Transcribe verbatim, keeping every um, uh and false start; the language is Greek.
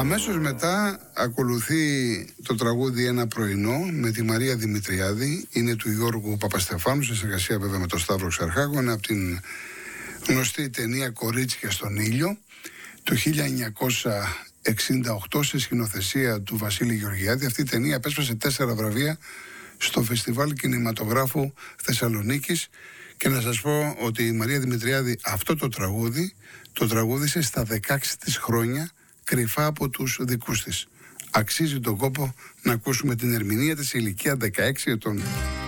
Αμέσως μετά ακολουθεί το τραγούδι «Ένα πρωινό» με τη Μαρία Δημητριάδη. Είναι του Γιώργου Παπαστεφάνου, σε συνεργασία βέβαια με τον Σταύρο Ξαρχάκο. Είναι από την γνωστή ταινία «Κορίτσια στον ήλιο» του χίλια εννιακόσια εξήντα οκτώ, σε σκηνοθεσία του Βασίλη Γεωργιάδη. Αυτή η ταινία απέσπασε τέσσερα βραβεία στο Φεστιβάλ Κινηματογράφου Θεσσαλονίκης. Και να σας πω ότι η Μαρία Δημητριάδη αυτό το τραγούδι το τραγούδισε στα δεκαέξι της χρόνια, κρυφά από τους δικούς της. Αξίζει τον κόπο να ακούσουμε την ερμηνεία της σε ηλικία δεκαέξι ετών.